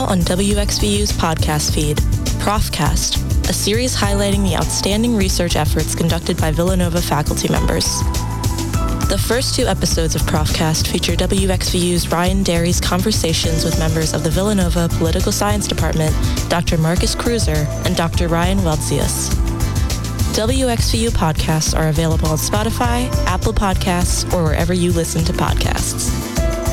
on WXVU's podcast feed, Profcast, a series highlighting the outstanding research efforts conducted by Villanova faculty members. The first 2 episodes of Profcast feature WXVU's Ryan Derry's conversations with members of the Villanova Political Science Department, Dr. Marcus Cruiser and Dr. Ryan Weldzius. WXVU podcasts are available on Spotify, Apple Podcasts, or wherever you listen to podcasts.